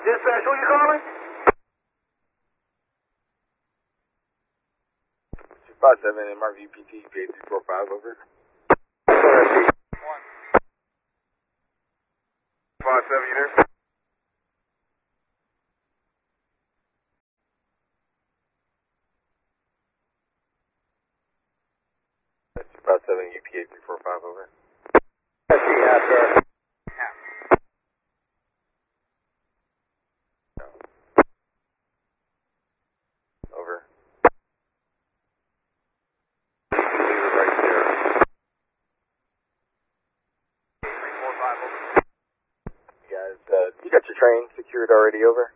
Dispatch, who you calling? 257 MRV PT, J345, over. 57, you there? 257 UPA 345, over. Yes, sir. Over. Right there. 345, over. You guys, you got your train secured already, over?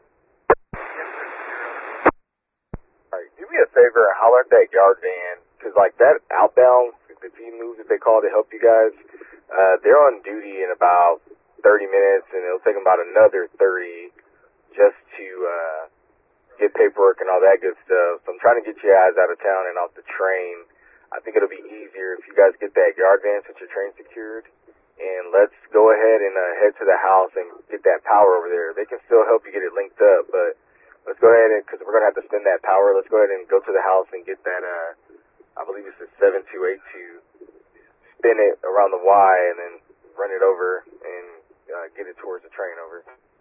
Alright, do me a favor and holler at that yard van, cause like that outbound, the team moves that they call to help you guys, they're on duty in about 30 minutes and it'll take them about another 30 just to, get paperwork and all that good stuff. So I'm trying to get you guys out of town and off the train. I think it'll be easier if you guys get that yard van since your train's secured. And let's go ahead and head to the house and get that power over there. They can still help you get it linked up, but let's go ahead and, because we're going to have to spend that power, let's go ahead and go to the house and get that, I believe it's a 7282, spin it around the Y and then run it over and get it towards the train over.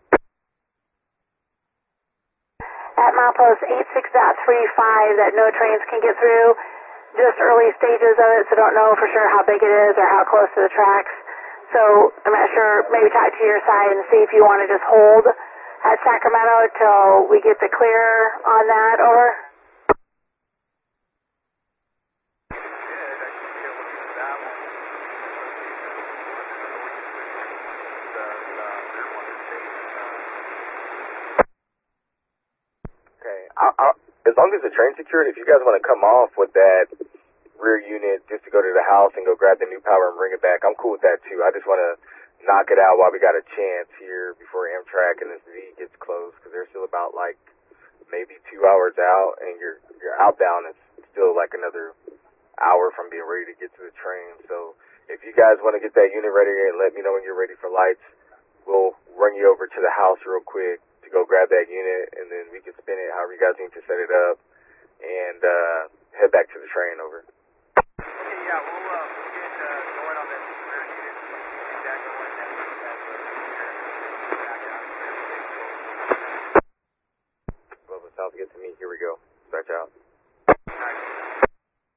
At milepost 86.35 that no trains can get through, just early stages of it, so don't know for sure how big it is or how close to the tracks. So I'm not sure, maybe talk to your side and see if you want to just hold at Sacramento till we get the clear on that, over. Okay, as long as the train's secured, if you guys want to come off with that rear unit just to go to the house and go grab the new power and bring it back, I'm cool with that too. I just want to knock it out while we got a chance here before Amtrak and this Z gets closed, because they're still about like maybe 2 hours out, and your outbound is still like another hour from being ready to get to the train. So if you guys want to get that unit ready and let me know when you're ready for lights, we'll run you over to the house real quick to go grab that unit, and then we can spin it however you guys need to set it up and head back to the train, over.